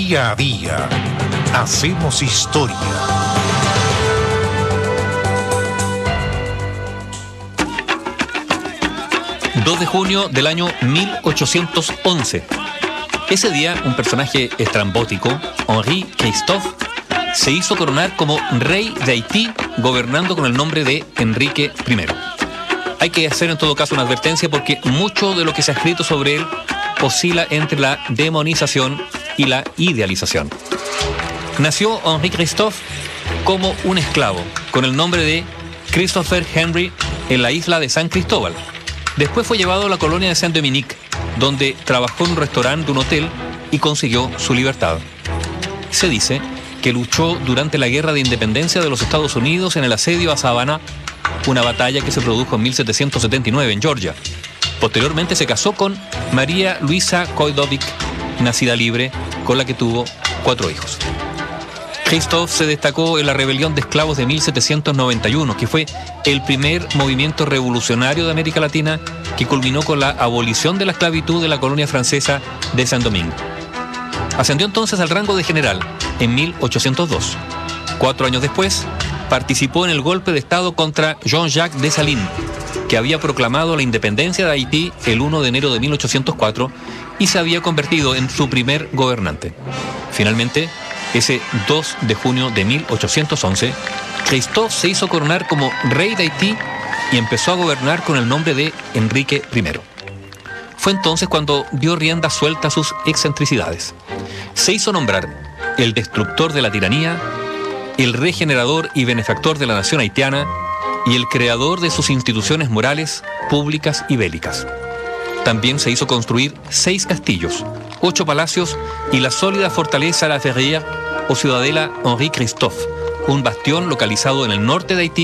Día a día hacemos historia. ...2 de junio del año 1811. Ese día, un personaje estrambótico, Henri Christophe, se hizo coronar como rey de Haití, gobernando con el nombre de Enrique I. Hay que hacer en todo caso una advertencia porque mucho de lo que se ha escrito sobre él oscila entre la demonización y la idealización. Nació Henri Christophe como un esclavo, con el nombre de Christopher Henry, en la isla de San Cristóbal. Después fue llevado a la colonia de Saint-Dominique, donde trabajó en un restaurante de un hotel y consiguió su libertad. Se dice que luchó durante la Guerra de Independencia de los Estados Unidos en el asedio a Savannah, una batalla que se produjo en 1779 en Georgia. Posteriormente se casó con María Luisa Koidovic, nacida libre, con la que tuvo 4 hijos. Christophe se destacó en la rebelión de esclavos de 1791, que fue el primer movimiento revolucionario de América Latina que culminó con la abolición de la esclavitud de la colonia francesa de Saint-Domingue. Ascendió entonces al rango de general en 1802. 4 años después, participó en el golpe de Estado contra Jean-Jacques Dessalines, que había proclamado la independencia de Haití el 1 de enero de 1804 y se había convertido en su primer gobernante. Finalmente, ese 2 de junio de 1811, Christophe se hizo coronar como rey de Haití y empezó a gobernar con el nombre de Enrique I. Fue entonces cuando dio rienda suelta a sus excentricidades. Se hizo nombrar el destructor de la tiranía, el regenerador y benefactor de la nación haitiana y el creador de sus instituciones morales, públicas y bélicas. También se hizo construir 6 castillos, 8 palacios y la sólida fortaleza La Ferrière o ciudadela Henri Christophe, un bastión localizado en el norte de Haití